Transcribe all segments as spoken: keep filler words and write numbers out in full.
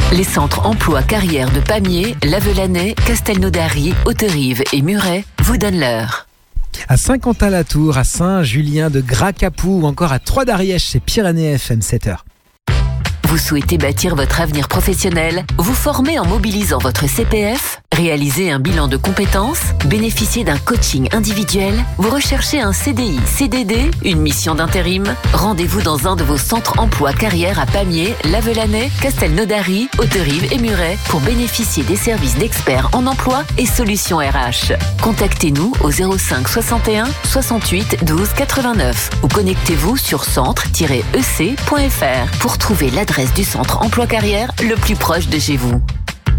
Les centres emploi carrière de Pamiers, Lavelanet, Castelnaudary, Haute-Rive et Muret vous donnent l'heure. À Saint-Quentin-la-Tour, à Saint-Julien de Gracapou ou encore à Trois-d'Ariège, c'est Pyrénées F M sept heures. Vous souhaitez bâtir votre avenir professionnel, vous former en mobilisant votre C P F, réaliser un bilan de compétences, bénéficier d'un coaching individuel, vous recherchez un C D I, C D D, une mission d'intérim. Rendez-vous dans un de vos centres emploi carrière à Pamiers, Lavelanet, Castelnaudary, Haute-Rive et Muret pour bénéficier des services d'experts en emploi et solutions R H. Contactez-nous au zéro cinq soixante et un soixante-huit douze quatre-vingt-neuf ou connectez-vous sur centre tiret e c point f r pour trouver l'adresse du centre emploi carrière le plus proche de chez vous.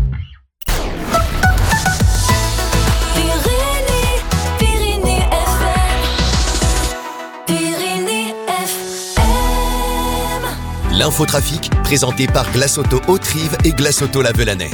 L'infotrafic, présenté par Glace Auto Haute-Rive et Glace Auto Lavelanet.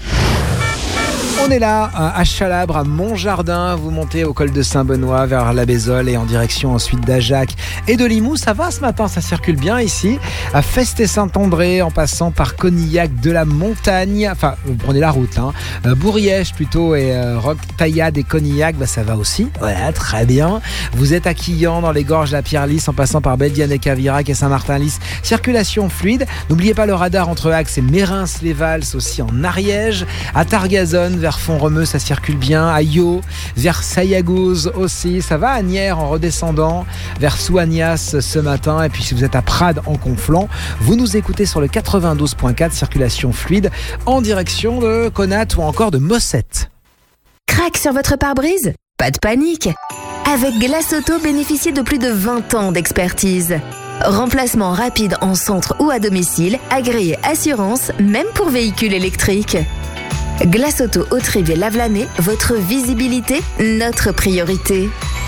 On est là à Chalabre, à Montjardin. Vous montez au col de Saint-Benoît vers la Bézole et en direction ensuite d'Ajac et de Limoux. Ça va ce matin, ça circule bien ici. À Feste et Saint-André, en passant par Conillac de la Montagne. Enfin, vous prenez la route, hein. Euh, Bourriège plutôt et euh, Roque-Taillade et Conillac, bah, ça va aussi. Voilà, très bien. Vous êtes à Quillan dans les gorges de la Pierre-Lys en passant par Beldiane et Cavirac et Saint-Martin-Lys. Circulation fluide. N'oubliez pas le radar entre Axe et Mérins-les-Vals, aussi en Ariège. À Targazonne, vers Font-Romeu, ça circule bien. À Yaux, vers Sayagouz aussi. Ça va à Nières en redescendant vers Souagnas ce matin. Et puis si vous êtes à Prades en Conflans, vous nous écoutez sur le quatre-vingt-douze point quatre, circulation fluide en direction de Conat ou encore de Mossette. Crac sur votre pare-brise ? Pas de panique. Avec Glace Auto, bénéficiez de plus de vingt ans d'expertise. Remplacement rapide en centre ou à domicile, agréé assurance, même pour véhicules électriques. Glace Auto Haute-Rive et Lavelanet, votre visibilité, notre priorité.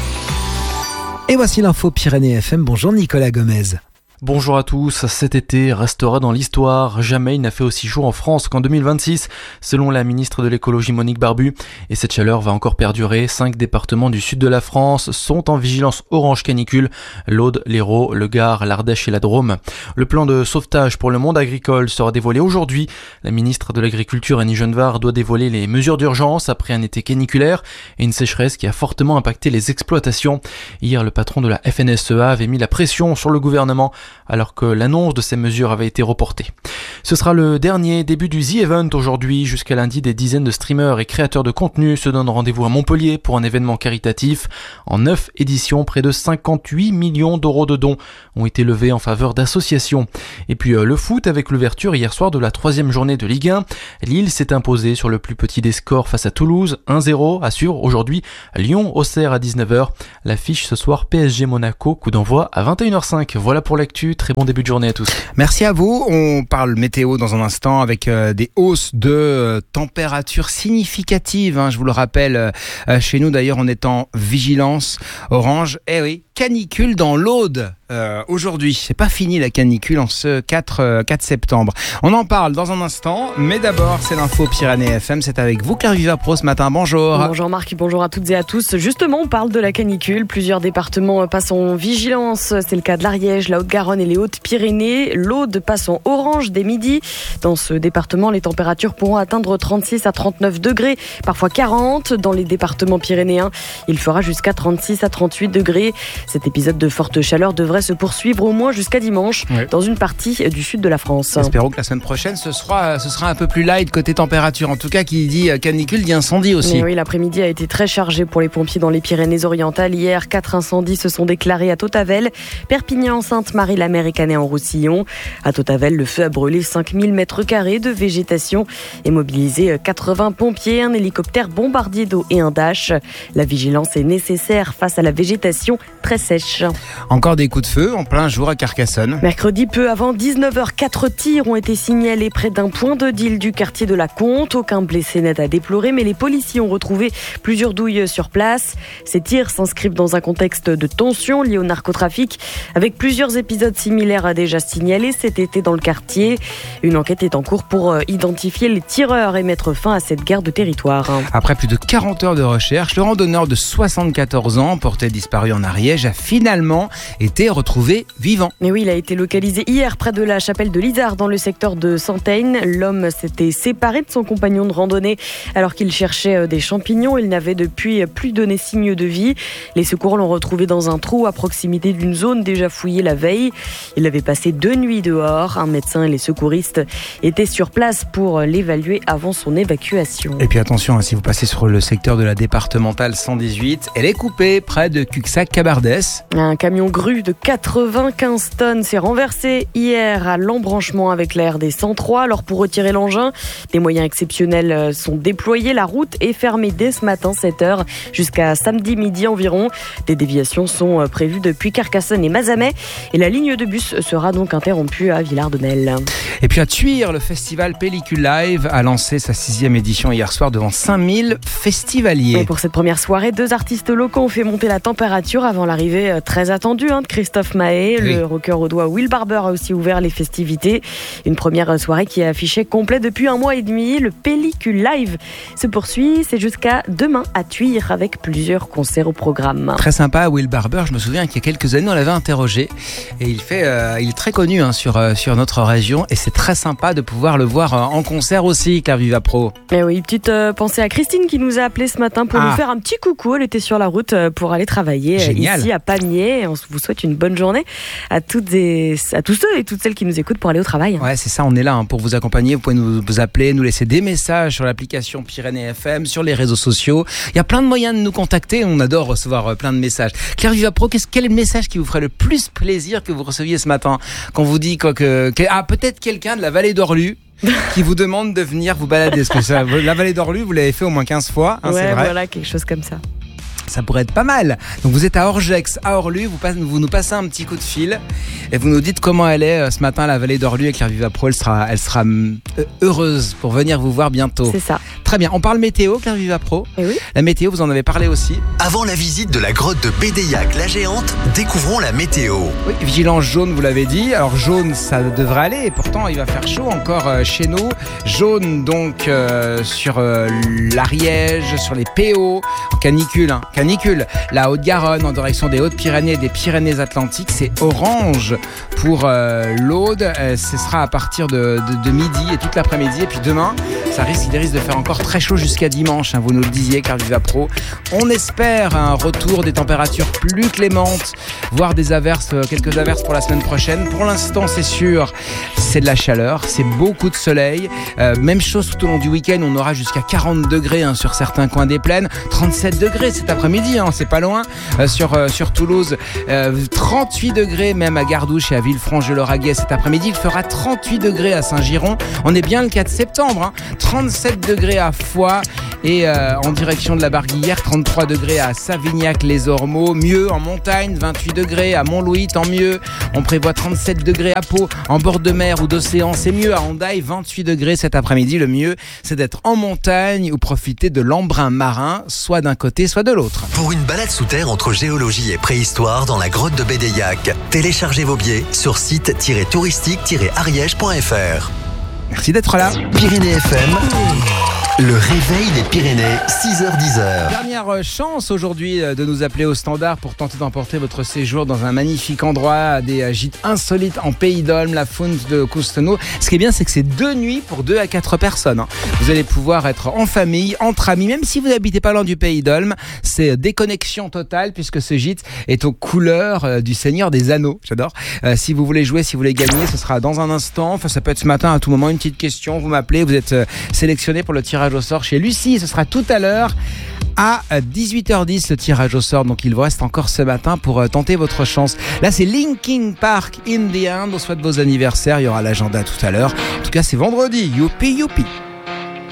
Et voici l'info Pyrénées F M. Bonjour Nicolas Gomez. Bonjour à tous, cet été restera dans l'histoire. Jamais il n'a fait aussi chaud en France qu'en deux mille vingt-six, selon la ministre de l'écologie Monique Barbu. Et cette chaleur va encore perdurer. Cinq départements du sud de la France sont en vigilance orange canicule. L'Aude, l'Hérault, le Gard, l'Ardèche et la Drôme. Le plan de sauvetage pour le monde agricole sera dévoilé aujourd'hui. La ministre de l'Agriculture Annie Genevard doit dévoiler les mesures d'urgence après un été caniculaire et une sécheresse qui a fortement impacté les exploitations. Hier, le patron de la F N S E A avait mis la pression sur le gouvernement alors que l'annonce de ces mesures avait été reportée. Ce sera le dernier début du The Event aujourd'hui. Jusqu'à lundi, des dizaines de streamers et créateurs de contenu se donnent rendez-vous à Montpellier pour un événement caritatif. En neuf éditions, près de cinquante-huit millions d'euros de dons ont été levés en faveur d'associations. Et puis euh, le foot avec l'ouverture hier soir de la troisième journée de Ligue un. Lille s'est imposée sur le plus petit des scores face à Toulouse, un zéro, à suivre aujourd'hui Lyon-Auxerre à dix-neuf heures. L'affiche ce soir P S G-Monaco, coup d'envoi à vingt et une heures cinq. Voilà pour l'actu. Très bon début de journée à tous. Merci à vous. On parle météo dans un instant avec euh, des hausses de euh, température significatives. Hein, je vous le rappelle, euh, chez nous d'ailleurs on est en vigilance orange. Eh oui, canicule dans l'Aude euh, aujourd'hui. C'est pas fini la canicule en ce quatre, euh, quatre septembre. On en parle dans un instant, mais d'abord c'est l'info Pyrénées F M. C'est avec vous Claire Vivapro ce matin. Bonjour. Bonjour Marc, bonjour à toutes et à tous. Justement, on parle de la canicule. Plusieurs départements passent en vigilance. C'est le cas de l'Ariège, la Haute-Garonne et les Hautes-Pyrénées. L'Aude passe en orange dès midi. Dans ce département, les températures pourront atteindre trente-six à trente-neuf degrés, parfois quarante. Dans les départements pyrénéens, il fera jusqu'à trente-six à trente-huit degrés. Cet épisode de forte chaleur devrait se poursuivre au moins jusqu'à dimanche, oui, dans une partie du sud de la France. Espérons que la semaine prochaine, ce sera, ce sera un peu plus light côté température. En tout cas, qui dit canicule dit incendie aussi. Mais oui, l'après-midi a été très chargé pour les pompiers dans les Pyrénées-Orientales. Hier, quatre incendies se sont déclarés à Tautavel, Perpignan, Sainte-Marie-la-Mer et Canet-en-Roussillon. À Tautavel, le feu a brûlé cinq mille mètres carrés de végétation et mobilisé quatre-vingts pompiers, un hélicoptère bombardier d'eau et un Dash. La vigilance est nécessaire face à la végétation très sèche. Encore des coups de feu en plein jour à Carcassonne. Mercredi, peu avant dix-neuf heures, quatre tirs ont été signalés près d'un point de deal du quartier de la Comte. Aucun blessé net à déplorer, mais les policiers ont retrouvé plusieurs douilles sur place. Ces tirs s'inscrivent dans un contexte de tension lié au narcotrafic, avec plusieurs épisodes similaires à déjà signalés cet été dans le quartier. Une enquête est en cours pour identifier les tireurs et mettre fin à cette guerre de territoire. Après plus de quarante heures de recherche, le randonneur de soixante-quatorze ans, porté disparu en Ariège, larliège a finalement été retrouvé vivant. Mais oui, il a été localisé hier près de la chapelle de l'Isard dans le secteur de Santaigne. L'homme s'était séparé de son compagnon de randonnée alors qu'il cherchait des champignons. Il n'avait depuis plus donné signe de vie. Les secours l'ont retrouvé dans un trou à proximité d'une zone déjà fouillée la veille. Il avait passé deux nuits dehors. Un médecin et les secouristes étaient sur place pour l'évaluer avant son évacuation. Et puis attention, hein, si vous passez sur le secteur de la départementale cent dix-huit, elle est coupée près de Cuxac-Cabardès. Un camion grue de quatre-vingt-quinze tonnes s'est renversé hier à l'embranchement avec la R D cent trois. Alors pour retirer l'engin, des moyens exceptionnels sont déployés. La route est fermée dès ce matin sept heures jusqu'à samedi midi environ. Des déviations sont prévues depuis Carcassonne et Mazamet et la ligne de bus sera donc interrompue à Villard-de-Nesle. Et puis à Thuir, le festival Pellicule Live a lancé sa sixième édition hier soir devant cinq mille festivaliers. Et pour cette première soirée, deux artistes locaux ont fait monter la température avant l'arrivée très attendue hein, de Christophe Mahé. Oui. Le rocker au doigt Will Barber a aussi ouvert les festivités. Une première soirée qui est affichée complet depuis un mois et demi. Le Pellicule Live se poursuit. C'est jusqu'à demain à Thuir avec plusieurs concerts au programme. Très sympa, Will Barber. Je me souviens qu'il y a quelques années, on l'avait interrogé. Et il, fait, euh, il est très connu hein, sur, euh, sur notre région. Et c'est très sympa de pouvoir le voir euh, en concert aussi, Claire Vivapro. Et oui, petite euh, pensée à Christine qui nous a appelé ce matin pour ah. nous faire un petit coucou. Elle était sur la route euh, pour aller travailler euh, ici à Pamiers. On vous souhaite une bonne journée à toutes et à tous ceux et toutes celles qui nous écoutent pour aller au travail. Ouais, c'est ça, on est là hein, pour vous accompagner. Vous pouvez nous vous appeler, nous laisser des messages sur l'application Pyrénées F M, sur les réseaux sociaux. Il y a plein de moyens de nous contacter. On adore recevoir euh, plein de messages. Claire Vivapro, qu'est-ce, quel est le message qui vous ferait le plus plaisir que vous receviez ce matin quand on vous dit quoi, que, que ah peut-être quelqu'un de la vallée d'Orlu qui vous demande de venir vous balader. Parce que ça, la vallée d'Orlu, vous l'avez fait au moins quinze fois, hein, ouais, c'est vrai. Voilà, quelque chose comme ça. Ça pourrait être pas mal. Donc vous êtes à Orgex, à Orlu, vous, passe, vous nous passez un petit coup de fil et vous nous dites comment elle est ce matin, la vallée d'Orlu, et Claire Vivapro, elle sera, elle sera heureuse pour venir vous voir bientôt. C'est ça. Très bien. On parle météo, Claire Vivapro. Et oui. La météo, vous en avez parlé aussi. Avant la visite de la grotte de Bédéiac, la géante, découvrons la météo. Oui, vigilance jaune, vous l'avez dit. Alors jaune, ça devrait aller. Et pourtant, il va faire chaud encore euh, chez nous. Jaune, donc, euh, sur euh, l'Ariège, sur les P O. Canicule, hein. Canicule. La Haute-Garonne, en direction des Hautes-Pyrénées et des Pyrénées-Atlantiques. C'est orange pour euh, l'Aude. Euh, ce sera à partir de, de, de midi et toute l'après-midi. Et puis demain, ça risque, il risque de faire encore très chaud jusqu'à dimanche. Hein, vous nous le disiez, Claire Vivapro. On espère un retour des températures plus clémentes, voire des averses, quelques averses pour la semaine prochaine. Pour l'instant, c'est sûr, c'est de la chaleur, c'est beaucoup de soleil. Euh, même chose tout au long du week-end, on aura jusqu'à quarante degrés hein, sur certains coins des plaines, trente-sept degrés cet après-midi, hein, c'est pas loin. Euh, sur, euh, sur Toulouse, euh, trente-huit degrés même à Gardouche et à Villefranche-de-Lauragais cet après-midi. Il fera trente-huit degrés à Saint-Giron. On est bien le quatre septembre. Hein. trente-sept degrés à Foix et euh, en direction de la Barguillère, trente-trois degrés à Savignac-les-Ormeaux. Mieux en montagne, vingt-huit degrés à Montlouis, tant mieux. On prévoit trente-sept degrés à Pau, en bord de mer ou d'océan, c'est mieux à Hendaye, vingt-huit degrés cet après-midi. Le mieux, c'est d'être en montagne ou profiter de l'embrun marin, soit d'un côté, soit de l'autre. Pour une balade sous terre entre géologie et préhistoire dans la grotte de Bédéiac, téléchargez vos billets sur site tiret touristique tiret ariège point f r. Merci d'être là. Pyrénées F M. Le réveil des Pyrénées, six heures dix. Dernière chance aujourd'hui de nous appeler au standard pour tenter d'emporter votre séjour dans un magnifique endroit, des gîtes insolites en Pays d'Olme, la Fount de Coustenot. Ce qui est bien, c'est que c'est deux nuits pour deux à quatre personnes. Vous allez pouvoir être en famille, entre amis, même si vous n'habitez pas loin du Pays d'Olme. C'est déconnexion totale puisque ce gîte est aux couleurs du Seigneur des Anneaux. J'adore. Euh, si vous voulez jouer, si vous voulez gagner, ce sera dans un instant. Enfin, ça peut être ce matin à tout moment. Une petite question, vous m'appelez, vous êtes sélectionné pour le tirage au sort chez Lucie. Ce sera tout à l'heure à dix-huit heures dix le tirage au sort. Donc il vous reste encore ce matin pour euh, tenter votre chance. Là c'est Linkin Park In The End. On souhaite vos anniversaires. Il y aura l'agenda tout à l'heure. En tout cas c'est vendredi. Youpi youpi.